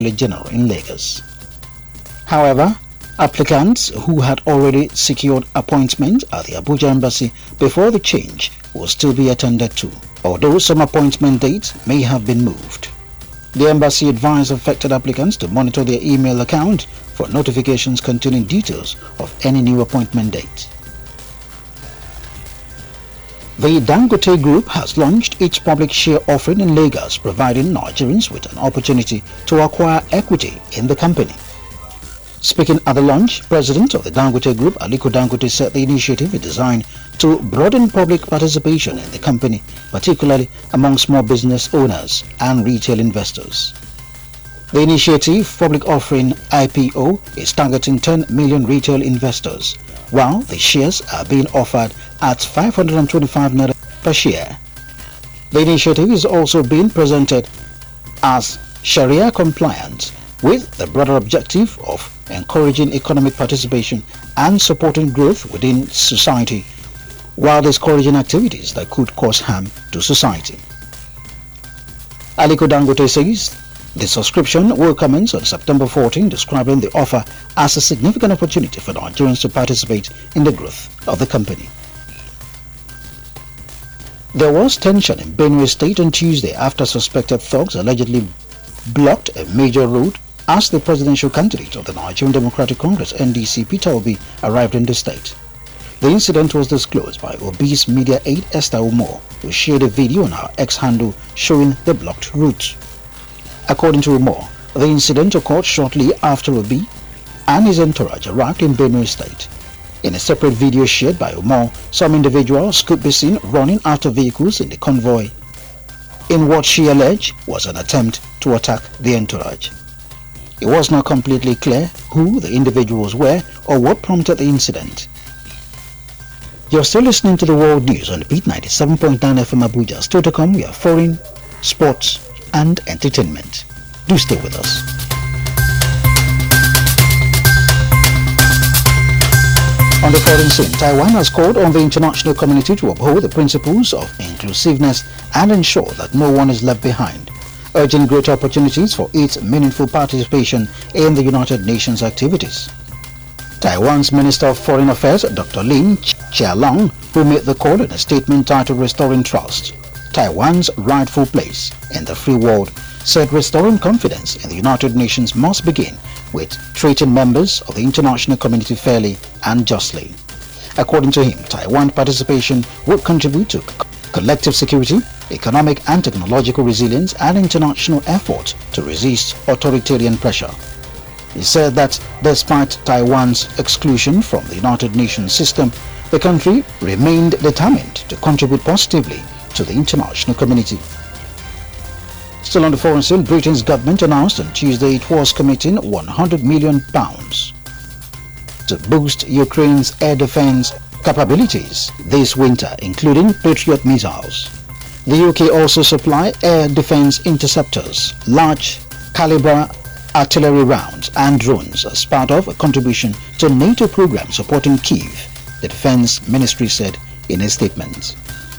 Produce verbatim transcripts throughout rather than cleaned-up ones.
Consulate General in Lagos. However, applicants who had already secured appointment at the Abuja Embassy before the change will still be attended to, although some appointment dates may have been moved. The embassy advised affected applicants to monitor their email account for notifications containing details of any new appointment date. The Dangote Group has launched its public share offering in Lagos, providing Nigerians with an opportunity to acquire equity in the company. Speaking at the launch, President of the Dangote Group, Aliko Dangote, said the initiative is designed to broaden public participation in the company, particularly among small business owners and retail investors. The initiative, public offering I P O, is targeting ten million retail investors, while the shares are being offered at five hundred twenty-five naira per share. The initiative is also being presented as Sharia compliant, with the broader objective of encouraging economic participation and supporting growth within society, while discouraging activities that could cause harm to society. Aliko Dangote says the subscription will commence on September fourteenth, describing the offer as a significant opportunity for Nigerians to participate in the growth of the company. There was tension in Benue State on Tuesday after suspected thugs allegedly blocked a major road as the presidential candidate of the Nigerian Democratic Congress N D C, Peter Obi, arrived in the state. The incident was disclosed by Obi's media aide Esther Umo, who shared a video on her X handle showing the blocked route. According to Umo, the incident occurred shortly after Obi and his entourage arrived in Benue State. In a separate video shared by Umo, some individuals could be seen running out of vehicles in the convoy, in what she alleged was an attempt to attack the entourage. It was not completely clear who the individuals were or what prompted the incident. You're still listening to the World News on the Beat ninety-seven point nine F M Abuja. Still to come, we have foreign, sports and entertainment. Do stay with us. On the foreign scene, Taiwan has called on the international community to uphold the principles of inclusiveness and ensure that no one is left behind, urging greater opportunities for its meaningful participation in the United Nations activities. Taiwan's Minister of Foreign Affairs, Doctor Lin Chia-long, who made the call in a statement titled Restoring Trust, Taiwan's Rightful Place in the Free World, said restoring confidence in the United Nations must begin with treating members of the international community fairly and justly. According to him, Taiwan participation would contribute to collective security, economic and technological resilience, and international efforts to resist authoritarian pressure. He said that despite Taiwan's exclusion from the United Nations system, the country remained determined to contribute positively to the international community. Still on the foreign scene, Britain's government announced on Tuesday it was committing one hundred million pounds to boost Ukraine's air defense capabilities this winter, including Patriot missiles. The U K also supply air defense interceptors, large caliber artillery rounds and drones as part of a contribution to NATO program supporting Kyiv, the Defense Ministry said in a statement.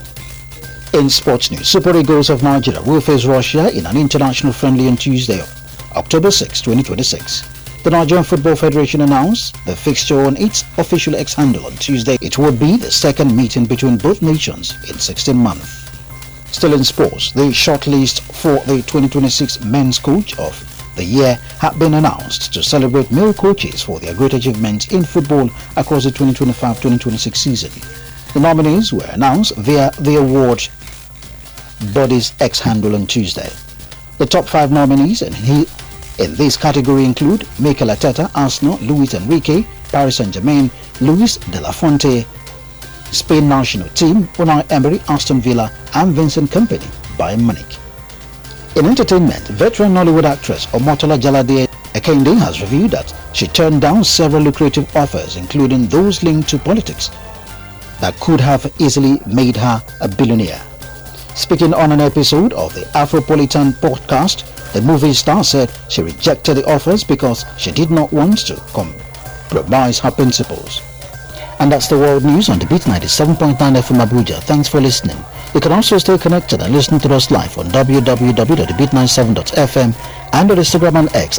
In sports news, Super Eagles of Nigeria will face Russia in an international friendly on Tuesday, October sixth, twenty twenty-six. The Nigerian Football Federation announced the fixture on its official X handle on Tuesday. It would be the second meeting between both nations in sixteen months. Still in sports, the shortlist for the twenty twenty-six Men's Coach of the Year have been announced to celebrate male coaches for their great achievements in football across the twenty twenty-five twenty twenty-six season. The nominees were announced via the award body's X handle on Tuesday. The top five nominees in, he, in this category include Mikel Arteta, Arsenal; Luis Enrique, Paris Saint-Germain; Luis de la Fuente, Spain national team; Unai Emery, Aston Villa; and Vincent Kompany, Bayern Munich. In entertainment, veteran Nollywood actress Omotola Jalade Ekende has revealed that she turned down several lucrative offers, including those linked to politics, that could have easily made her a billionaire. Speaking on an episode of the Afropolitan podcast, the movie star said she rejected the offers because she did not want to compromise her principles. And that's the world news on the Beat ninety-seven point nine F M Abuja. Thanks for listening. You can also stay connected and listen to us live on w w w dot the beat ninety-seven dot f m and on Instagram and X